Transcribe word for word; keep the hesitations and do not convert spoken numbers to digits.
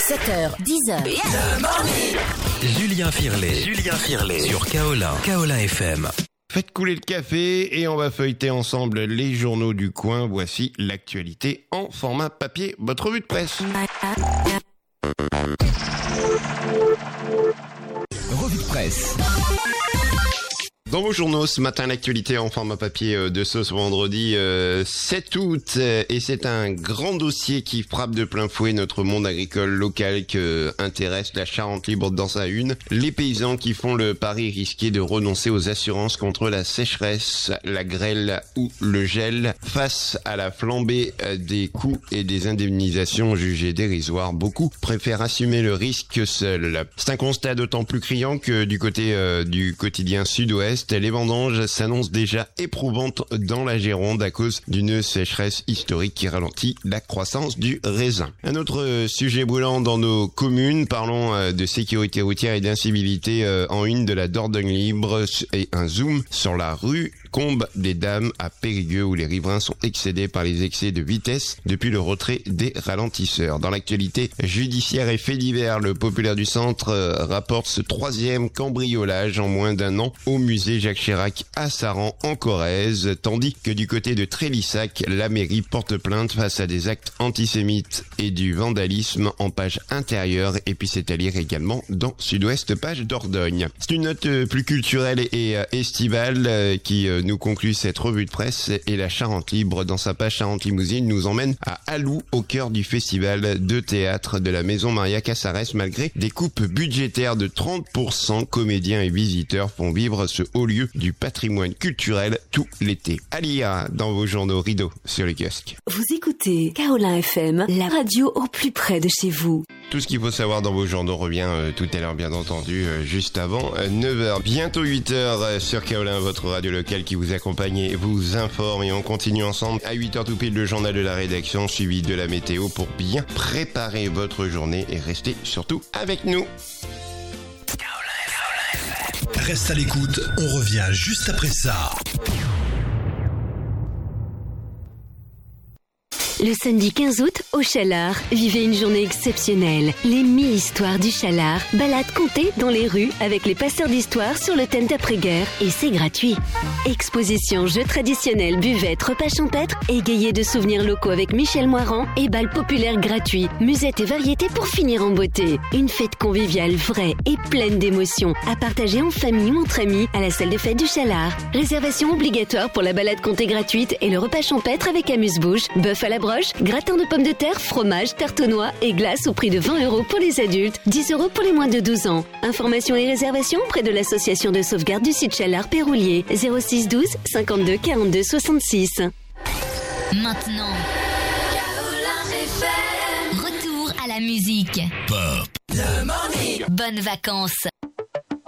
sept heures, dix heures. Le morning. Julien Firlet. Julien Firlet. Sur Kaola. Kaola F M. Faites couler le café et on va feuilleter ensemble les journaux du coin. Voici l'actualité en format papier. Votre revue de presse. Revue de presse. Dans vos journaux, ce matin, l'actualité en format papier de ce vendredi euh, sept août. Et c'est un grand dossier qui frappe de plein fouet notre monde agricole local que intéresse la Charente libre dans sa une. Les paysans qui font le pari risqué de renoncer aux assurances contre la sécheresse, la grêle ou le gel. Face à la flambée des coûts et des indemnisations jugées dérisoires, beaucoup préfèrent assumer le risque seuls. C'est un constat d'autant plus criant que du côté euh, du quotidien Sud-Ouest, les vendanges s'annoncent déjà éprouvantes dans la Gironde à cause d'une sécheresse historique qui ralentit la croissance du raisin. Un autre sujet brûlant dans nos communes, parlons de sécurité routière et d'incivilité en une de la Dordogne libre et un zoom sur la rue Combe des Dames à Périgueux où les riverains sont excédés par les excès de vitesse depuis le retrait des ralentisseurs. Dans l'actualité judiciaire et fait divers, le Populaire du Centre rapporte ce troisième cambriolage en moins d'un an au musée Jacques Chirac à Saran en Corrèze, tandis que du côté de Trélissac, la mairie porte plainte face à des actes antisémites et du vandalisme en page intérieure, et puis c'est à lire également dans Sud-Ouest page Dordogne. C'est une note plus culturelle et estivale qui nous conclut cette revue de presse, et la Charente libre dans sa page Charente Limousine nous emmène à Alou au cœur du festival de théâtre de la Maison Maria Casares. Malgré des coupes budgétaires de trente pour cent, comédiens et visiteurs font vivre ce haut lieu du patrimoine culturel tout l'été. À lire dans vos journaux rideaux sur les kiosques. Vous écoutez Kaola F M, la radio au plus près de chez vous. Tout ce qu'il faut savoir dans vos journaux revient euh, tout à l'heure, bien entendu, euh, juste avant euh, neuf heures. Bientôt huit heures euh, sur Kaola, votre radio locale qui vous accompagne et vous informe. Et on continue ensemble à huit heures tout pile le journal de la rédaction, suivi de la météo pour bien préparer votre journée et restez surtout avec nous. Reste à l'écoute, on revient juste après ça. Le samedi quinze août, au Chalard, vivez une journée exceptionnelle. Les mille histoires du Chalard, balades contées dans les rues avec les passeurs d'histoire sur le thème d'après-guerre, et c'est gratuit. Exposition, jeux traditionnels, buvettes, repas champêtres, égayés de souvenirs locaux avec Michel Moirand et bal populaire gratuit, musette et variétés pour finir en beauté. Une fête conviviale vraie et pleine d'émotions, à partager en famille ou entre amis à la salle de fête du Chalard. Réservation obligatoire pour la balade comptée gratuite et le repas champêtre avec amuse-bouche, bœuf à la broche, gratin de pommes de terre, fromage, tarte aux noix et glace au prix de vingt euros pour les adultes, dix euros pour les moins de douze ans. Informations et réservations auprès de l'association de sauvegarde du site Chalard Péroulier, zéro six douze cinquante-deux quarante-deux soixante-six. Maintenant, retour à la musique. Pop. Bonnes vacances.